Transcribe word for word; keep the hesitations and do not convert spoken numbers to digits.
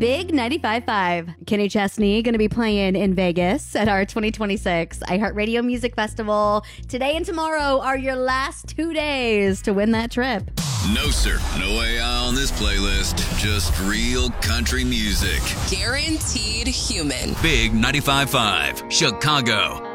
Big ninety-five point five. Kenny Chesney going to be playing in Vegas at our twenty twenty-six iHeartRadio Music Festival. Today and tomorrow are your last two days to win that trip. No, sir. No A I on this playlist. Just real country music. Guaranteed human. Big ninety-five point five, Chicago.